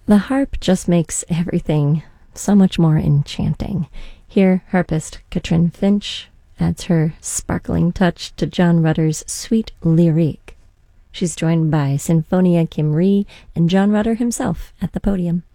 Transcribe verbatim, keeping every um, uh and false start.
The harp just makes everything so much more enchanting. Here, harpist Katrin Finch adds her sparkling touch to John Rutter's sweet lyrique. She's joined by Sinfonia Kim Ri and John Rutter himself at the podium.